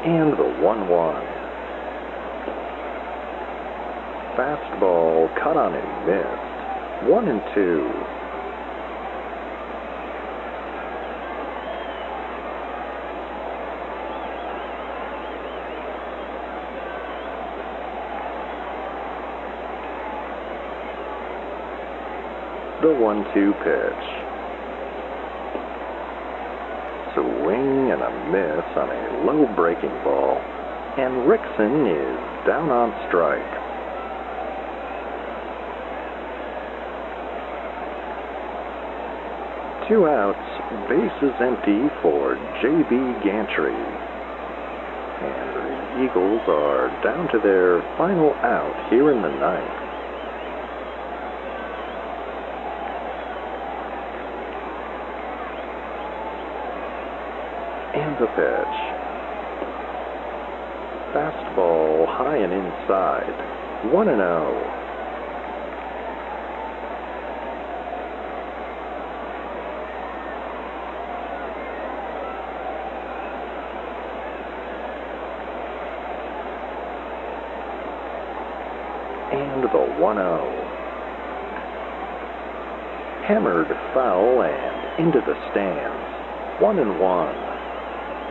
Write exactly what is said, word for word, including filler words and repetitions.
And the one one. Fastball cut on and missed. One and two. The one two pitch. Swing and a miss on a low breaking ball, and Rickson is down on strike. Two outs, bases empty for J B Gantry. And the Eagles are down to their final out here in the ninth. And the pitch. Fastball high and inside. one and oh. And the one oh. Hammered foul and into the stands. One and one.